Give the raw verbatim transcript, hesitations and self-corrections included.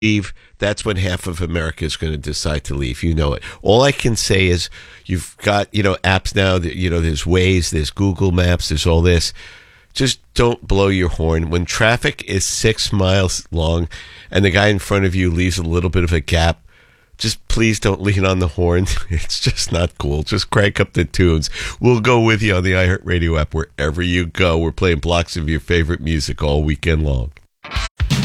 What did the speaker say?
leave, that's when half of America is going to decide to leave. You know it. All I can say is you've got, you know, apps now that, you know, there's Waze, there's Google Maps, there's all this. Just don't blow your horn. When traffic is six miles long and the guy in front of you leaves a little bit of a gap, just please don't lean on the horn. It's just not cool. Just crank up the tunes. We'll go with you on the iHeartRadio app wherever you go. We're playing blocks of your favorite music all weekend long.